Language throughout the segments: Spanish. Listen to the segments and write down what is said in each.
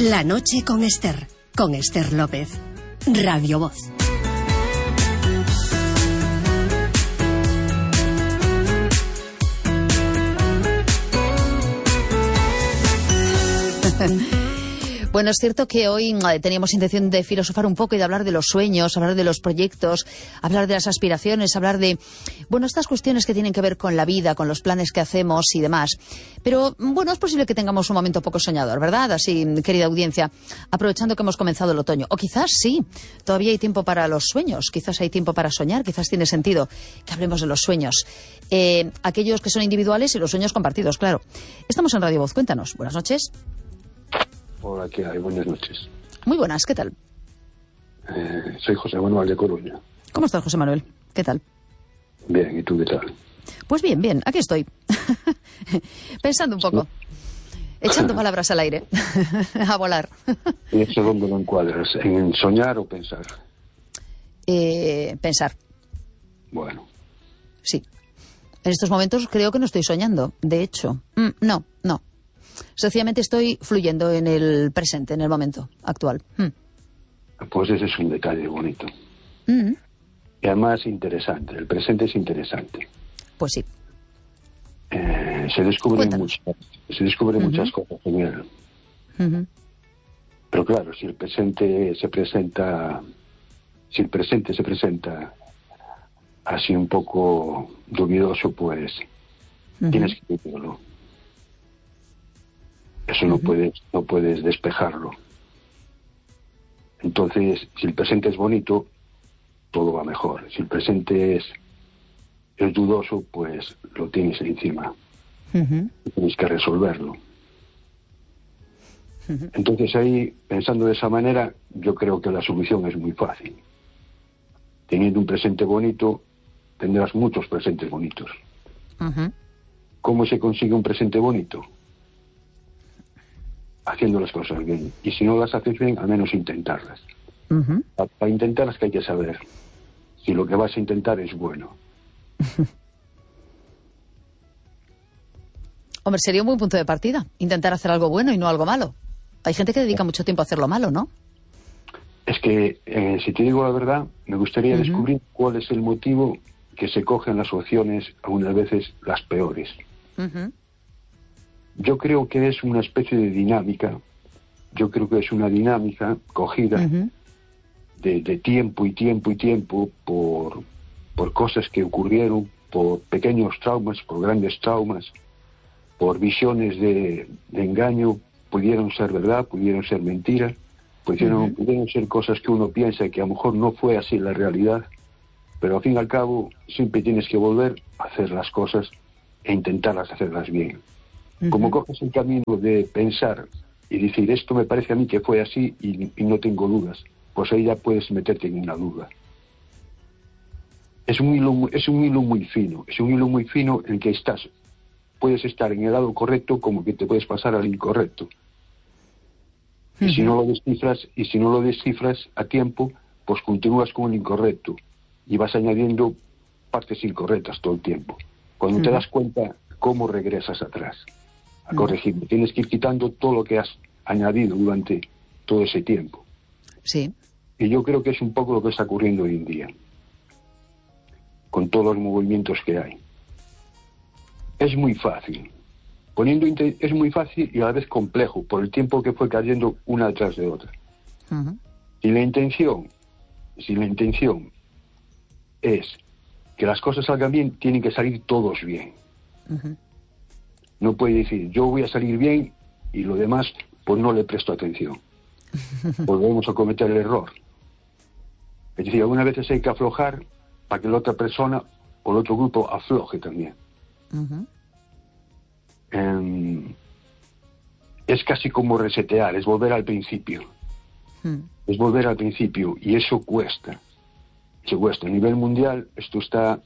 La noche con Esther López, Radio Voz. Bueno, es cierto que hoy teníamos intención de filosofar un poco y de hablar de los sueños, hablar de los proyectos, hablar de las aspiraciones, hablar de, bueno, estas cuestiones que tienen que ver con la vida, con los planes que hacemos y demás. Pero, bueno, es posible que tengamos un momento poco soñador, ¿verdad? Así, querida audiencia, aprovechando que hemos comenzado el otoño. O quizás sí, todavía hay tiempo para los sueños, quizás hay tiempo para soñar, quizás tiene sentido que hablemos de los sueños. Aquellos que son individuales y los sueños compartidos, claro. Estamos en Radio Voz, cuéntanos. Buenas noches. Hola, ¿qué hay? Buenas noches. Muy buenas, ¿qué tal? Soy José Manuel de Coruña. ¿Cómo estás, José Manuel? ¿Qué tal? Bien, ¿y tú qué tal? Pues bien, bien, aquí estoy. Pensando un poco. Echando palabras al aire. A volar. ¿Y eso dónde lo encuadras? ¿En soñar o pensar? Pensar. Bueno. Sí. En estos momentos creo que no estoy soñando. De hecho, no. Sencillamente estoy fluyendo en el presente, en el momento actual. Pues ese es un detalle bonito. Y además interesante. El presente es interesante. Pues sí. Se descubren muchas cosas en él. Pero claro, si el presente se presenta así un poco dudoso, pues tienes que vivirlo. Eso no puedes despejarlo. Entonces, si el presente es bonito, todo va mejor. Si el presente es dudoso, pues lo tienes encima. Tienes que resolverlo. Entonces ahí, pensando de esa manera, yo creo que la solución es muy fácil. Teniendo un presente bonito, tendrás muchos presentes bonitos. ¿Cómo se consigue un presente bonito? Haciendo las cosas bien. Y si no las haces bien, al menos intentarlas. Para intentarlas que hay que saber si lo que vas a intentar es bueno. Hombre, sería un buen punto de partida. Intentar hacer algo bueno y no algo malo. Hay gente que dedica mucho tiempo a hacer lo malo, ¿no? Es que, si te digo la verdad, me gustaría descubrir cuál es el motivo que se cogen las opciones, algunas veces las peores. Yo creo que es una especie de dinámica. Yo creo que es una dinámica cogida de tiempo y tiempo por cosas que ocurrieron, por pequeños traumas, por grandes traumas, por visiones de engaño. Pudieron ser verdad, pudieron ser mentira, pudieron ser cosas que uno piensa que a lo mejor no fue así la realidad, pero al fin y al cabo siempre tienes que volver a hacer las cosas e intentarlas hacerlas bien. Como coges el camino de pensar y decir, esto me parece a mí que fue así y no tengo dudas, pues ahí ya puedes meterte en una duda. Es un hilo muy fino en que puedes estar en el lado correcto como que te puedes pasar al incorrecto. Y si no lo descifras a tiempo, pues continúas con el incorrecto y vas añadiendo partes incorrectas todo el tiempo. Cuando te das cuenta, ¿cómo regresas atrás? A corregir. Tienes que ir quitando todo lo que has añadido durante todo ese tiempo. Sí. Y yo creo que es un poco lo que está ocurriendo hoy en día, con todos los movimientos que hay. Es muy fácil. Es muy fácil y a la vez complejo, por el tiempo que fue cayendo una detrás de otra. Si la intención es que las cosas salgan bien, tienen que salir todos bien. No puede decir, yo voy a salir bien y lo demás, pues no le presto atención. Volvemos a cometer el error. Es decir, algunas veces hay que aflojar para que la otra persona o el otro grupo afloje también. Es casi como resetear, es volver al principio. Es volver al principio y eso cuesta. A nivel mundial esto está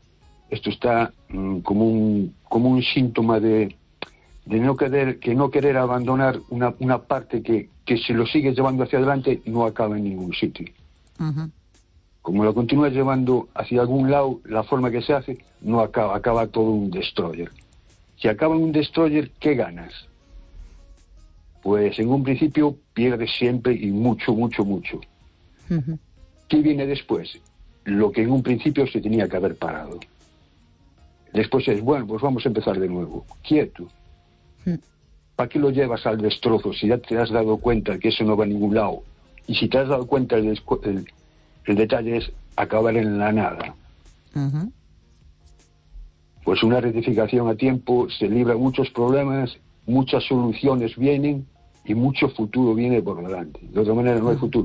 como un síntoma de no querer abandonar una parte que si lo sigues llevando hacia adelante no acaba en ningún sitio. Como lo continúas llevando hacia algún lado, la forma que se hace no acaba todo un destroyer. Si acaba en un destroyer, ¿qué ganas? pues en un principio pierdes siempre y mucho, mucho, mucho. Ujú. ¿Qué viene después? Lo que en un principio se tenía que haber parado. Después es, bueno, pues vamos a empezar de nuevo. Quieto. ¿Para qué lo llevas al destrozo si ya te has dado cuenta que eso no va a ningún lado? Y si te has dado cuenta, el detalle es acabar en la nada. Ujú. Pues una rectificación a tiempo se libra muchos problemas, muchas soluciones vienen y mucho futuro viene por delante. De otra manera no hay futuro.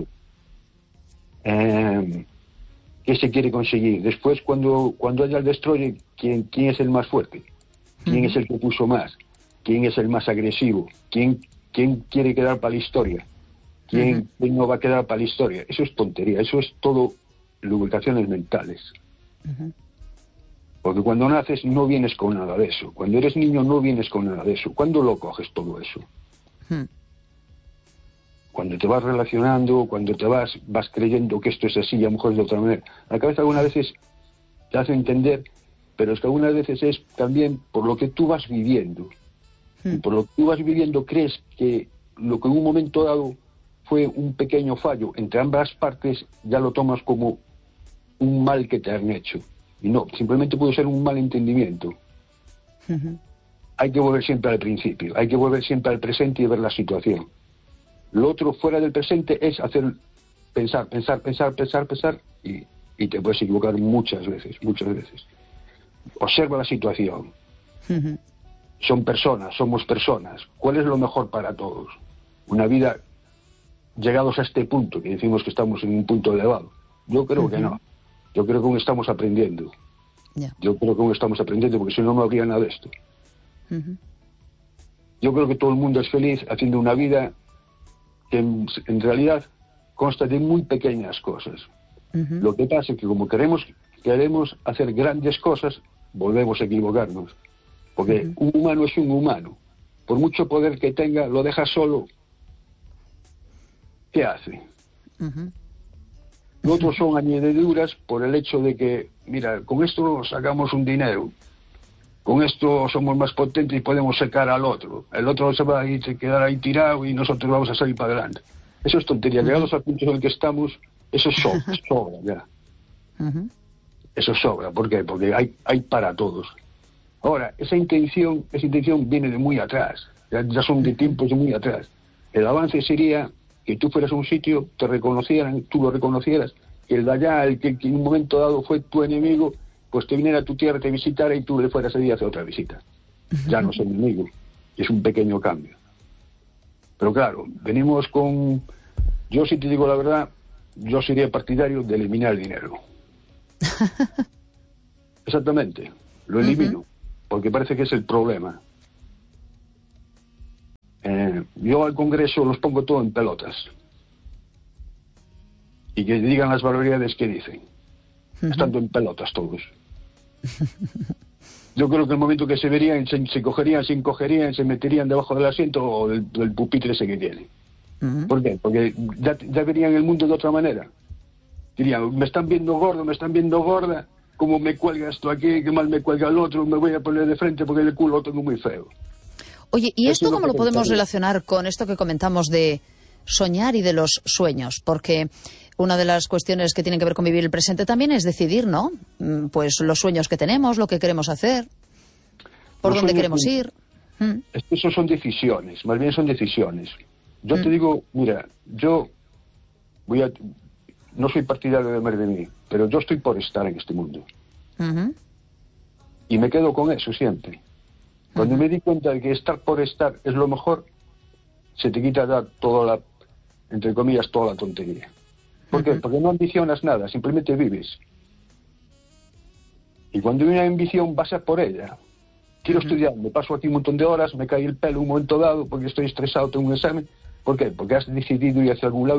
¿Qué se quiere conseguir? Después, cuando haya el destroyer, ¿quién es el más fuerte? ¿Quién es el que puso más? ¿Quién es el más agresivo? ¿Quién quiere quedar para la historia? ¿Quién no va a quedar para la historia? Eso es tontería, eso es todo lubricaciones mentales. Porque cuando naces no vienes con nada de eso. Cuando eres niño no vienes con nada de eso. ¿Cuándo lo coges todo eso? Cuando te vas relacionando, cuando te vas creyendo que esto es así y a lo mejor es de otra manera. La cabeza algunas veces te hace entender, pero es que algunas veces es también por lo que tú vas viviendo. Y por lo que tú vas viviendo crees que lo que en un momento dado fue un pequeño fallo entre ambas partes, ya lo tomas como un mal que te han hecho. Y no, simplemente puede ser un mal entendimiento. Hay que volver siempre al principio, hay que volver siempre al presente y ver la situación. Lo otro fuera del presente es hacer pensar y te puedes equivocar muchas veces. Observa la situación. Son personas, somos personas. ¿Cuál es lo mejor para todos? Una vida llegados a este punto, que decimos que estamos en un punto elevado. Yo creo que no. Yo creo que aún estamos aprendiendo. Yo creo que aún estamos aprendiendo porque si no, no habría nada de esto. Yo creo que todo el mundo es feliz haciendo una vida que en realidad consta de muy pequeñas cosas. Lo que pasa es que como queremos hacer grandes cosas, volvemos a equivocarnos. Porque un humano es un humano. Por mucho poder que tenga, lo deja solo. ¿Qué hace? Los otros son añadiduras por el hecho de que, mira, con esto sacamos un dinero. Con esto somos más potentes y podemos secar al otro. El otro se va a quedar ahí tirado y nosotros vamos a salir para adelante. Eso es tontería. Llegados al punto en el que estamos, eso sobra ya. Eso sobra. ¿Por qué? Porque hay para todos. Ahora, esa intención viene de muy atrás. Ya son de tiempos de muy atrás. El avance sería que tú fueras a un sitio, te reconocieran, tú lo reconocieras, que el de allá, el que en un momento dado fue tu enemigo, pues te viniera a tu tierra, te visitara y tú le fueras a hacer otra visita. Ya no es enemigo. Es un pequeño cambio. Pero claro, venimos con... Yo, si te digo la verdad, yo sería partidario de eliminar el dinero. Exactamente. Lo elimino. Porque parece que es el problema. Yo al Congreso los pongo todo en pelotas. Y que digan las barbaridades que dicen. Estando en pelotas todos. Yo creo que el momento que se verían, se cogerían, se encogerían, se meterían debajo del asiento o del pupitre ese que tiene. ¿Por qué? Porque ya verían el mundo de otra manera. Dirían, me están viendo gordo, me están viendo gorda, como me cuelga esto aquí, que mal me cuelga el otro, me voy a poner de frente porque el culo lo tengo muy feo. Oye, ¿y esto cómo lo podemos relacionar con esto que comentamos de soñar y de los sueños? Porque una de las cuestiones que tienen que ver con vivir el presente también es decidir, ¿no? Pues los sueños que tenemos, lo que queremos hacer, por dónde queremos ir. Eso son decisiones, más bien son decisiones. Yo te digo, mira, yo no soy partidario de mer de mí, pero yo estoy por estar en este mundo. Y me quedo con eso siempre. Cuando me di cuenta de que estar por estar es lo mejor, se te quita toda la, entre comillas, toda la tontería. ¿Por qué? Porque no ambicionas nada, simplemente vives. Y cuando hay una ambición vas a por ella. Quiero estudiar, me paso aquí un montón de horas, me cae el pelo un momento dado porque estoy estresado, tengo un examen. ¿Por qué? Porque has decidido ir hacia algún lado